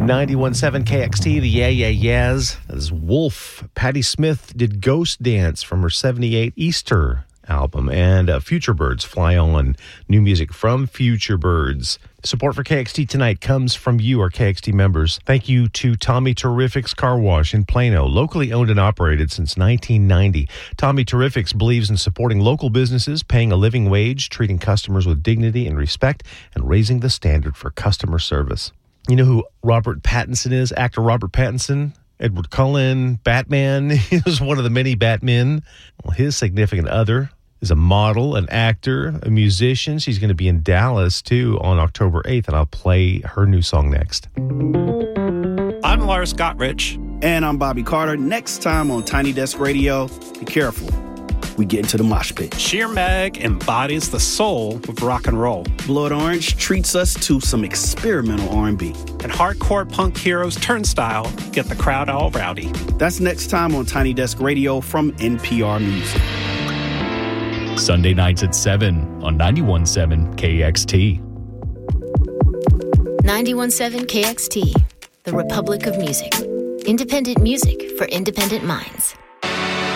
91.7 KXT, the Yeah Yeah Yeahs. That is Wolf. Patti Smith did Ghost Dance from her 78 Easter album. And Future Birds, Fly On. New music from Future Birds. Support for KXT tonight comes from you, our KXT members. Thank you to Tommy Terrific's Car Wash in Plano, locally owned and operated since 1990. Tommy Terrific's believes in supporting local businesses, paying a living wage, treating customers with dignity and respect, and raising the standard for customer service. You know who Robert Pattinson is? Actor Robert Pattinson, Edward Cullen, Batman. He was one of the many Batmen. Well, his significant other is a model, an actor, a musician. She's going to be in Dallas, too, on October 8th, and I'll play her new song next. I'm Lars Gottrich. And I'm Bobby Carter. Next time on Tiny Desk Radio, be careful. We get into the mosh pit. Sheer Mag embodies the soul of rock and roll. Blood Orange treats us to some experimental R&B. And hardcore punk heroes Turnstile get the crowd all rowdy. That's next time on Tiny Desk Radio from NPR Music. Sunday nights at 7 on 91.7 KXT. 91.7 KXT, the Republic of Music. Independent music for independent minds.